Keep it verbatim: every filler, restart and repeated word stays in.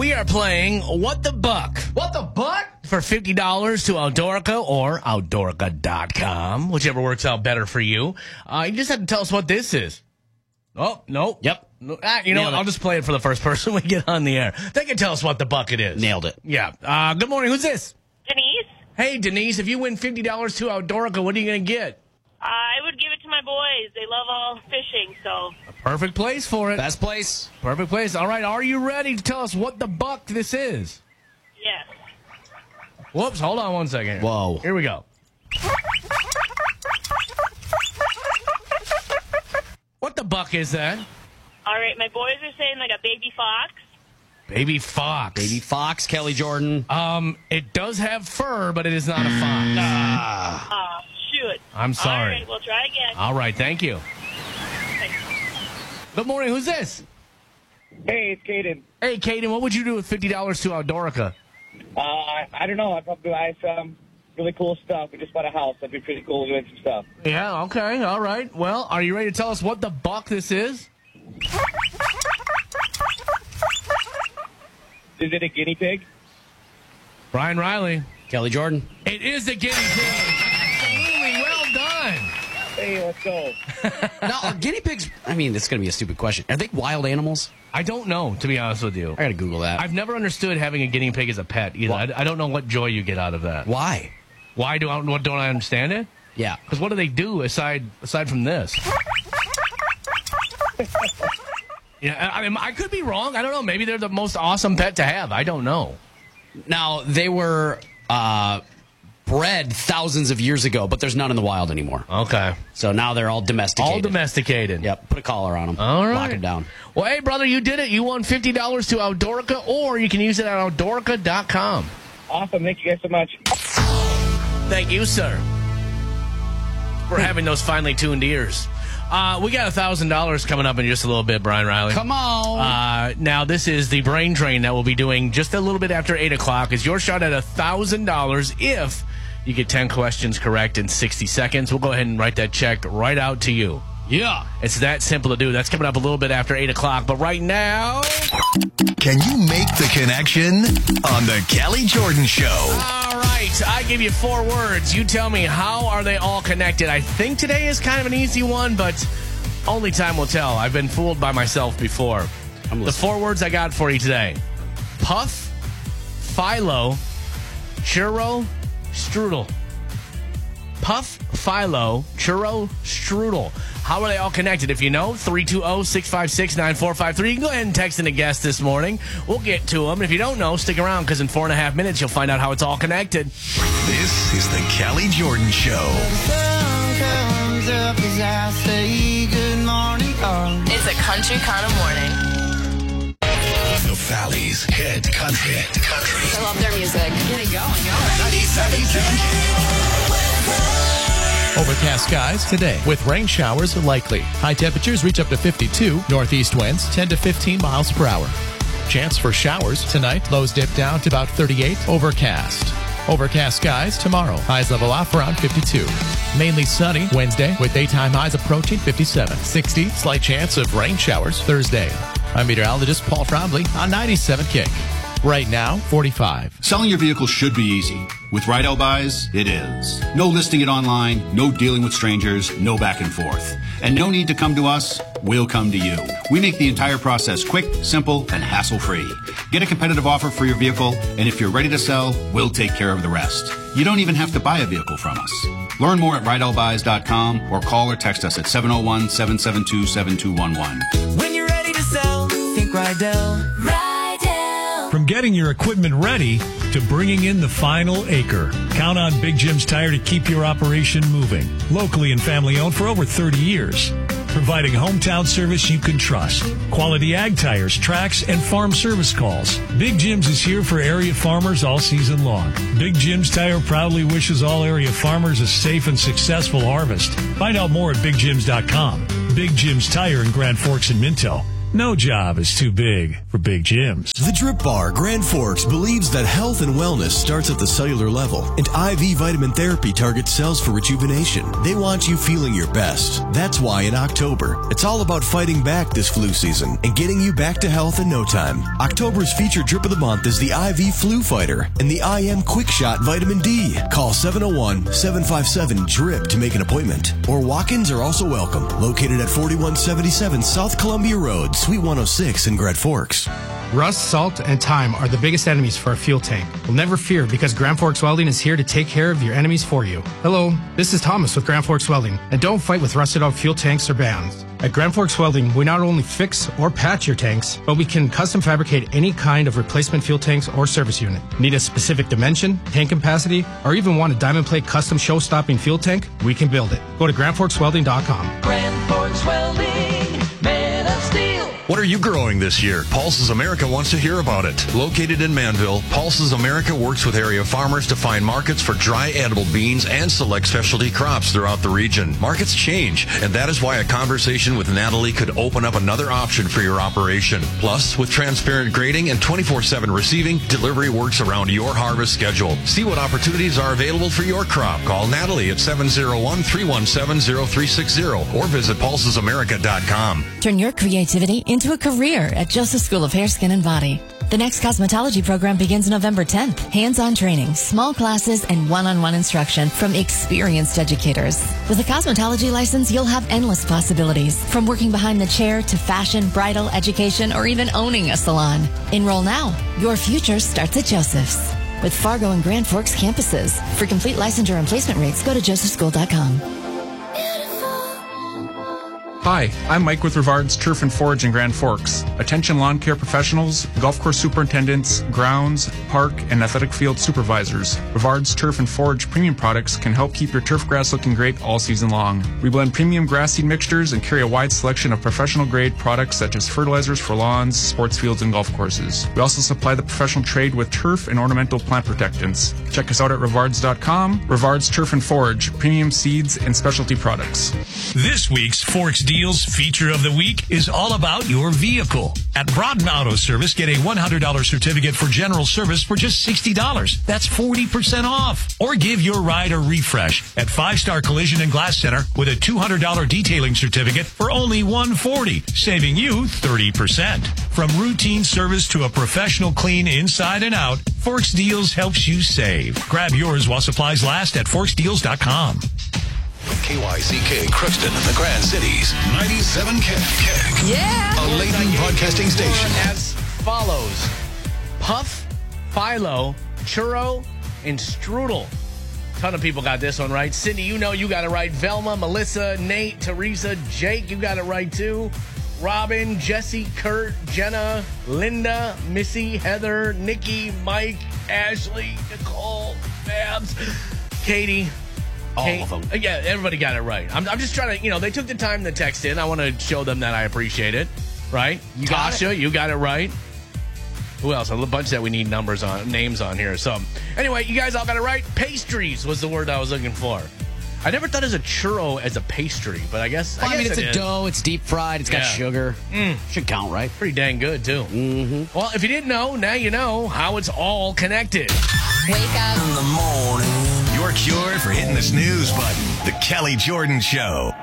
We are playing What the Buck. What the buck? For fifty dollars to Outdoorica or Outdoorica dot com, whichever works out better for you. Uh, you just have to tell us what this is. Oh, no. Yep. No, ah, you know Nailed what? it. I'll just play it for the first person we get on the air. They can tell us what the buck it is. Nailed it. Yeah. Uh, good morning. Who's this? Denise, Hey, Denise, if you win fifty dollars to Outdoorica, what are you going to get? I would give it to my boys. They love all fishing, so Perfect place for it. Best place. Perfect place. All right. Are you ready to tell us what the buck this is? yes. Whoops. Hold on one second. Whoa. Here we go. What the buck is that? All right, my boys are saying like a baby fox. Baby fox. Baby fox, Kelly Jordan. Um, it does have fur, but it is not a fox. Oh, shoot. I'm sorry. All right, we'll try again. All right, thank you. Thanks. Good morning. Who's this? Hey, it's Caden. Hey, Caden, what would you do with fifty dollars to Outdoorica? Uh, I, I don't know. I'd probably buy some really cool stuff. We just bought a house. That'd be pretty cool doing some stuff. Yeah, okay, all right. Well, are you ready to tell us what the buck this is? Is it a guinea pig? Brian Riley. Kelly Jordan. It is a guinea pig. Absolutely, well done. Hey, let's go. Now, are guinea pigs, I mean, this is going to be a stupid question. Are they wild animals? I don't know, to be honest with you. I got to Google that. I've never understood having a guinea pig as a pet either. I, I don't know what joy you get out of that. Why? Why do I, what, don't I understand it? Yeah. Because what do they do aside aside from this? Yeah, I, mean, I could be wrong. I don't know. Maybe they're the most awesome pet to have. I don't know. Now, they were uh, bred thousands of years ago, but there's none in the wild anymore. Okay. So now they're all domesticated. All domesticated. Yep. Put a collar on them. All right. Lock them down. Well, hey, brother, you did it. You won fifty dollars to Outdoorica, or you can use it at Outdoorica dot com. Awesome. Thank you guys so much. Thank you, sir, for having those finely tuned ears. Uh, we got one thousand dollars coming up in just a little bit, Brian Riley. Come on. Uh, now, this is the brain train that we'll be doing just a little bit after eight o'clock. Is your shot at one thousand dollars if you get ten questions correct in sixty seconds. We'll go ahead and write that check right out to you. Yeah. It's that simple to do. That's coming up a little bit after eight o'clock. But right now... Can you make the connection on the Kelly Jordan Show? All right. I give you four words. You tell me, how are they all connected? I think today is kind of an easy one, but only time will tell. I've been fooled by myself before. I'm The four words I got for you today. Puff, philo, churro, strudel. Puff, philo, churro, strudel. How are they all connected? If you know, three two zero, six five six, nine four five three. You can go ahead and text in a guess this morning. We'll get to them. If you don't know, stick around, because in four and a half minutes, you'll find out how it's all connected. This is the Kelly Jordan Show. It's a country kind of morning. The Valley's hit country. Hit country. I love their music. Get it going, Overcast skies today with rain showers likely. High temperatures reach up to fifty-two. Northeast winds ten to fifteen miles per hour. Chance for showers tonight. Lows dip down to about thirty-eight. Overcast. Overcast skies tomorrow. Highs level off around fifty-two. Mainly sunny Wednesday with daytime highs approaching fifty-seven. sixty. Slight chance of rain showers Thursday. I'm meteorologist Paul Trombley on ninety-seven Kick. Right now, forty-five. Selling your vehicle should be easy. With Rydell Buys, it is. No listing it online, no dealing with strangers, no back and forth. And no need to come to us, we'll come to you. We make the entire process quick, simple, and hassle-free. Get a competitive offer for your vehicle, and if you're ready to sell, we'll take care of the rest. You don't even have to buy a vehicle from us. Learn more at Rydell Buys dot com or call or text us at seven oh one, seven seven two, seven two one one. When you're ready to sell, think Rydell. Rydell. From getting your equipment ready to bringing in the final acre, count on Big Jim's Tire to keep your operation moving. Locally and family owned for over thirty years. Providing hometown service you can trust. Quality ag tires, tracks, and farm service calls. Big Jim's is here for area farmers all season long. Big Jim's Tire proudly wishes all area farmers a safe and successful harvest. Find out more at big jims dot com. Big Jim's Tire in Grand Forks and Minto. No job is too big for Big Jim's. The Drip Bar Grand Forks believes that health and wellness starts at the cellular level, and I V vitamin therapy targets cells for rejuvenation. They want you feeling your best. That's why in October, it's all about fighting back this flu season and getting you back to health in no time. October's featured drip of the month is the I V Flu Fighter and the I M Quick Shot Vitamin D. Call seven oh one, seven five seven, D R I P to make an appointment. Or walk-ins are also welcome. Located at forty-one seventy-seven South Columbia Road, Suite one oh six in Grand Forks. Rust, salt, and time are the biggest enemies for a fuel tank. Well, never fear, because Grand Forks Welding is here to take care of your enemies for you. Hello, this is Thomas with Grand Forks Welding, and don't fight with rusted out fuel tanks or bands. At Grand Forks Welding, we not only fix or patch your tanks, but we can custom fabricate any kind of replacement fuel tanks or service unit. Need a specific dimension, tank capacity, or even want a diamond plate custom show-stopping fuel tank? We can build it. Go to grand forks welding dot com. Grand Forks Welding, made of steel. What are you growing this year? Pulses America wants to hear about it. Located in Manville, Pulses America works with area farmers to find markets for dry edible beans and select specialty crops throughout the region. Markets change, and that is why a conversation with Natalie could open up another option for your operation. Plus, with transparent grading and twenty-four seven receiving, delivery works around your harvest schedule. See what opportunities are available for your crop. Call Natalie at seven oh one, three one seven, oh three six oh or visit pulses america dot com. Turn your creativity into a career at Joseph School of Hair, Skin, and Body. The next cosmetology program begins November tenth. Hands-on training, small classes, and one-on-one instruction from experienced educators. With a cosmetology license, you'll have endless possibilities, from working behind the chair to fashion, bridal, education, or even owning a salon. Enroll now. Your future starts at Joseph's. With Fargo and Grand Forks campuses. For complete licensure and placement rates, go to joseph school dot com. Hi, I'm Mike with Rivard's Turf and Forage in Grand Forks. Attention lawn care professionals, golf course superintendents, grounds, park, and athletic field supervisors. Rivard's Turf and Forage premium products can help keep your turf grass looking great all season long. We blend premium grass seed mixtures and carry a wide selection of professional grade products such as fertilizers for lawns, sports fields, and golf courses. We also supply the professional trade with turf and ornamental plant protectants. Check us out at rivards dot com. Rivard's Turf and Forage, premium seeds and specialty products. This week's Forks Deals feature of the week is all about your vehicle. At Broughton Auto Service, get a one hundred dollars certificate for general service for just sixty dollars. That's forty percent off. Or give your ride a refresh at Five Star Collision and Glass Center with a two hundred dollars detailing certificate for only one hundred forty dollars, saving you thirty percent. From routine service to a professional clean inside and out, Forks Deals helps you save. Grab yours while supplies last at forks deals dot com. K Y C K, Crookston, and the Grand Cities, ninety-seven K. Yeah! A late-night broadcasting station. As follows: Puff, Philo, Churro, and Strudel. Ton of people got this one right. Cindy, you know you got it right. Velma, Melissa, Nate, Teresa, Jake, you got it right too. Robin, Jesse, Kurt, Jenna, Linda, Missy, Heather, Nikki, Mike, Ashley, Nicole, Babs, Katie. All Kate, of them. Yeah, everybody got it right. I'm, I'm just trying to, you know, they took the time to text in. I want to show them that I appreciate it. Right? You Tasha, you got it right. Who else? A bunch that we need numbers on, names on here. So, anyway, you guys all got it right. Pastries was the word I was looking for. I never thought as a churro as a pastry, but I guess Well, I, I mean, guess it's it a is. dough. It's deep fried. It's got Yeah. sugar. Mm. Should count, right? Pretty dang good, too. Mm-hmm. Well, if you didn't know, now you know how it's all connected. Wake up In the morning. Your cure for hitting the snooze button. The Kelly Jordan Show.